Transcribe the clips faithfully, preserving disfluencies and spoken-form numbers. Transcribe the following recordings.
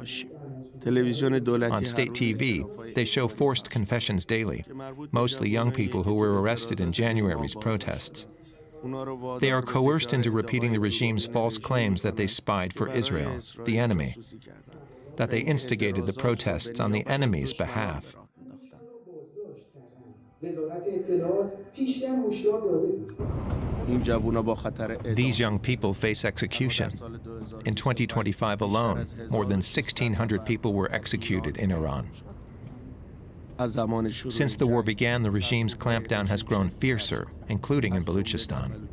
On state T V, they show forced confessions daily, mostly young people who were arrested in January's protests. They are coerced into repeating the regime's false claims that they spied for Israel, the enemy, that they instigated the protests on the enemy's behalf. These young people face execution. In twenty twenty-five alone, more than sixteen hundred people were executed in Iran. Since the war began, the regime's clampdown has grown fiercer, including in Baluchistan.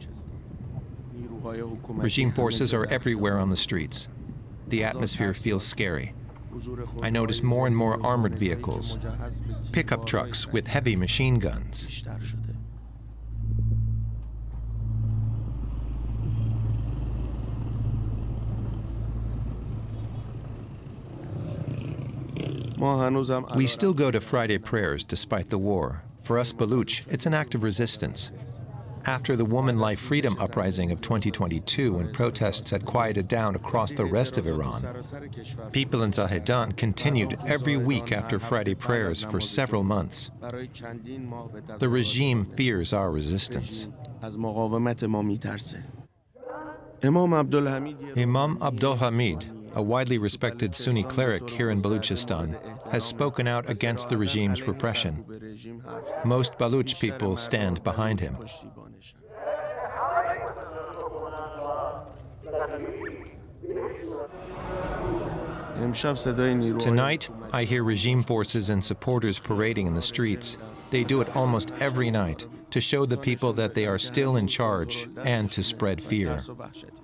Regime forces are everywhere on the streets. The atmosphere feels scary. I notice more and more armored vehicles, pickup trucks with heavy machine guns. We still go to Friday prayers despite the war. For us Baluch, it's an act of resistance. After the Woman Life Freedom Uprising of twenty twenty-two, when protests had quieted down across the rest of Iran, people in Zahedan continued every week after Friday prayers for several months. The regime fears our resistance. Imam Abdul Hamid, a widely respected Sunni cleric here in Baluchistan, has spoken out against the regime's repression. Most Baluch people stand behind him. Tonight, I hear regime forces and supporters parading in the streets. They do it almost every night to show the people that they are still in charge and to spread fear.